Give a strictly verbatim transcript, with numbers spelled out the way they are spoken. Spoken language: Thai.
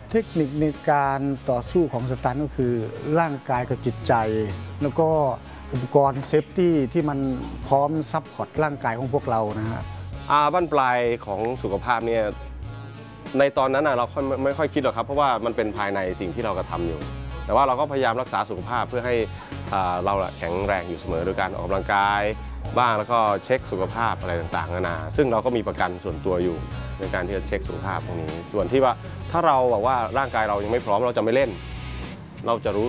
เทคนิคในการต่อสู้ของสตันก็คือร่างกายกับจิตใจแล้วก็อุปกรณ์เซฟตี้ที่มันพร้อมซัพพอร์ตร่างกายของพวกเรานะฮะอาบั้นปลายของสุขภาพเนี่ยในตอนนั้นเราไม่ค่อยคิดหรอกครับเพราะว่ามันเป็นภายในสิ่งที่เรากระทำอยู่ แต่ว่าเราก็พยายามรักษาสุขภาพเพื่อให้เราแข็งแรงอยู่เสมอโดยการออกกำลังกายบ้างแล้วก็เช็คสุขภาพอะไรต่างๆนานาซึ่งเราก็มีประกันส่วนตัวอยู่ในการที่จะเช็คสุขภาพตรงนี้ส่วนที่ว่าถ้าเราบอกว่าร่างกายเรายังไม่พร้อมเราจะไม่เล่นเราจะรู้